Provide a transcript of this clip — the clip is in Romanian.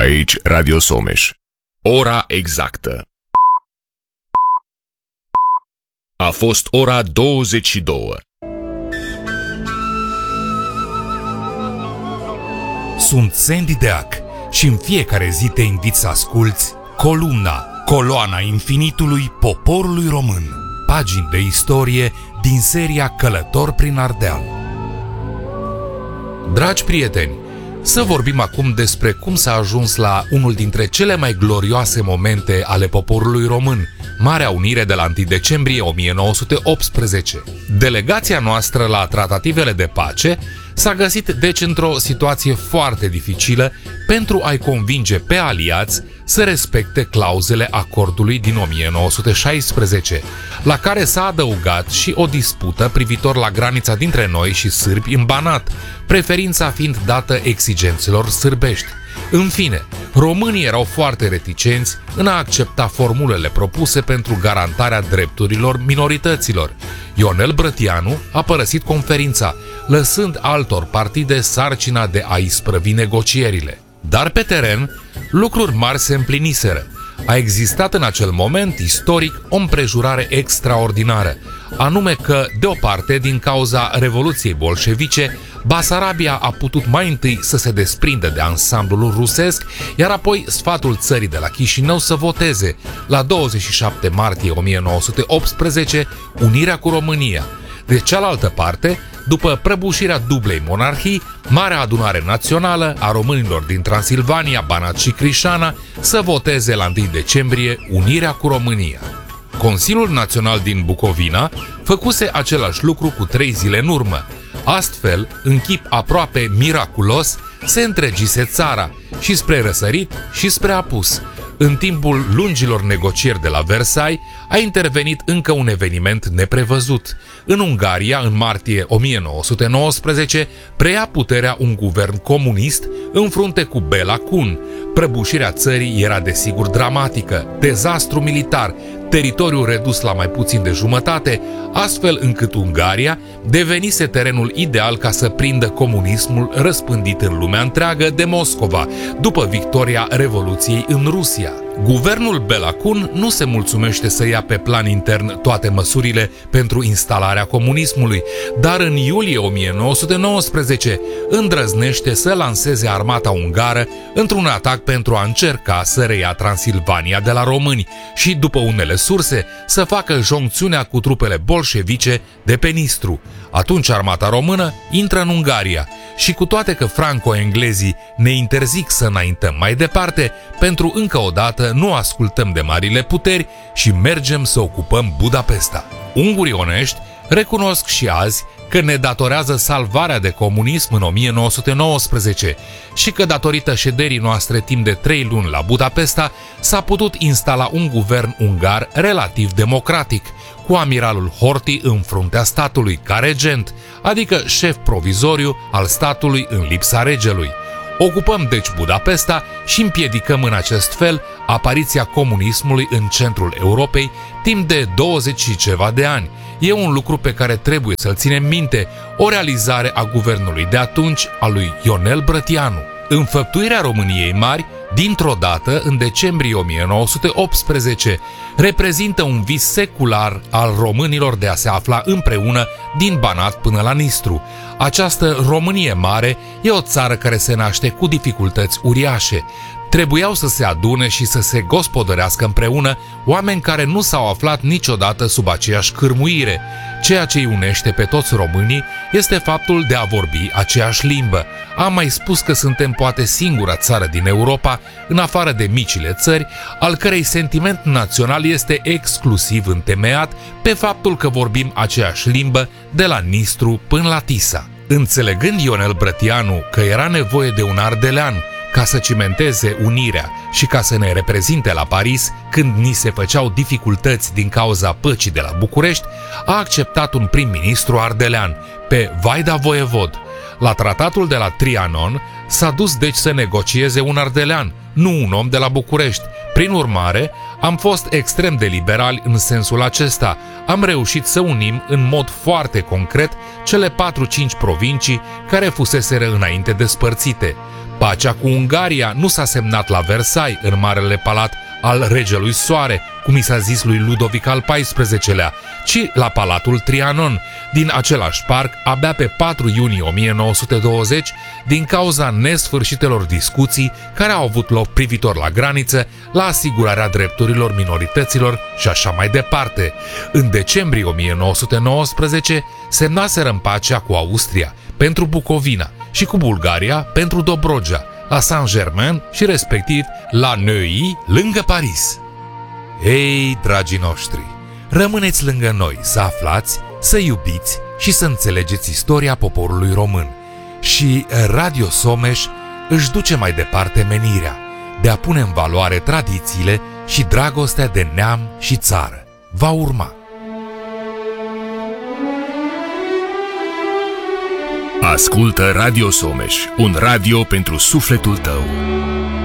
Aici Radio Someș. Ora exactă. A fost ora 22. Sunt Sandy Deac și în fiecare zi te invit să asculți Coloana infinitului poporului român. Pagini de istorie din seria Călător prin Ardeal. Dragi prieteni, să vorbim acum despre cum s-a ajuns la unul dintre cele mai glorioase momente ale poporului român, Marea Unire de la 1 decembrie 1918. Delegația noastră la tratativele de pace s-a găsit deci într-o situație foarte dificilă pentru a-i convinge pe aliați să respecte clauzele acordului din 1916, la care s-a adăugat și o dispută privitor la granița dintre noi și sârbi în Banat, preferința fiind dată exigențelor sârbești. În fine, românii erau foarte reticenți în a accepta formulele propuse pentru garantarea drepturilor minorităților. Ionel Brătianu a părăsit conferința, lăsând altor partide sarcina de a isprăvi negocierile. Dar pe teren, lucruri mari se împliniseră. A existat în acel moment istoric o împrejurare extraordinară, anume că, de o parte, din cauza Revoluției bolșevice, Basarabia a putut mai întâi să se desprindă de ansamblul rusesc, iar apoi sfatul țării de la Chișinău să voteze, la 27 martie 1918, unirea cu România. De cealaltă parte, după prăbușirea dublei monarhii, Marea Adunare Națională a românilor din Transilvania, Banat și Crișana să voteze la 1 decembrie unirea cu România. Consiliul Național din Bucovina făcuse același lucru cu 3 zile în urmă. Astfel, în chip aproape miraculos, se întregise țara, și spre răsărit și spre apus. În timpul lungilor negocieri de la Versailles a intervenit încă un eveniment neprevăzut. În Ungaria, în martie 1919, preia puterea un guvern comunist în frunte cu Bela Kun. Prăbușirea țării era desigur dramatică, dezastru militar, teritoriul redus la mai puțin de jumătate, astfel încât Ungaria devenise terenul ideal ca să prindă comunismul răspândit în lumea întreagă de Moscova, după victoria Revoluției în Rusia. Guvernul Bela Kun nu se mulțumește să ia pe plan intern toate măsurile pentru instalarea comunismului, dar în iulie 1919 îndrăznește să lanseze armata ungară într-un atac pentru a încerca să reia Transilvania de la români și, după unele surse, să facă joncțiunea cu trupele bolșevice de pe Nistru. Atunci armata română intră în Ungaria și, cu toate că franco-englezii ne interzic să înaintăm mai departe, pentru încă o dată nu ascultăm de marile puteri și mergem să ocupăm Budapesta. Ungurii onești recunosc și azi că ne datorează salvarea de comunism în 1919 și că, datorită șederii noastre timp de 3 luni la Budapesta, s-a putut instala un guvern ungar relativ democratic, cu amiralul Horthy în fruntea statului ca regent, adică șef provizoriu al statului în lipsa regelui. Ocupăm deci Budapesta și împiedicăm în acest fel apariția comunismului în centrul Europei timp de 20 și ceva de ani. E un lucru pe care trebuie să-l ținem minte, o realizare a guvernului de atunci, a lui Ionel Brătianu. Înfăptuirea României Mari, dintr-o dată, în decembrie 1918, reprezintă un vis secular al românilor de a se afla împreună din Banat până la Nistru. Această Românie Mare e o țară care se naște cu dificultăți uriașe. Trebuiau să se adune și să se gospodărească împreună oameni care nu s-au aflat niciodată sub aceeași cârmuire. Ceea ce îi unește pe toți românii este faptul de a vorbi aceeași limbă. Am mai spus că suntem poate singura țară din Europa, în afară de micile țări, al cărei sentiment național este exclusiv întemeiat pe faptul că vorbim aceeași limbă de la Nistru până la Tisa. Înțelegând Ionel Brătianu că era nevoie de un ardelean ca să cimenteze unirea și ca să ne reprezinte la Paris când ni se făceau dificultăți din cauza păcii de la București, a acceptat un prim-ministru ardelean, pe Vaida Voievod. La tratatul de la Trianon s-a dus deci să negocieze un ardelean, nu un om de la București. Prin urmare, am fost extrem de liberali în sensul acesta. Am reușit să unim în mod foarte concret cele 4-5 provincii care fuseseră înainte despărțite. Pacea cu Ungaria nu s-a semnat la Versailles, în Marele Palat al Regelui Soare, cum i s-a zis lui Ludovic al XIV-lea, ci la Palatul Trianon, din același parc, abia pe 4 iunie 1920, din cauza nesfârșitelor discuții care au avut loc privitor la graniță, la asigurarea drepturilor minorităților și așa mai departe. În decembrie 1919 semnaseră pacea cu Austria pentru Bucovina și cu Bulgaria pentru Dobrogea, la Saint-Germain și respectiv la Neuilly, lângă Paris. Ei, dragii noștri, rămâneți lângă noi să aflați, să iubiți și să înțelegeți istoria poporului român. Și Radio Someș își duce mai departe menirea de a pune în valoare tradițiile și dragostea de neam și țară. Va urma. Ascultă Radio Someș, un radio pentru sufletul tău.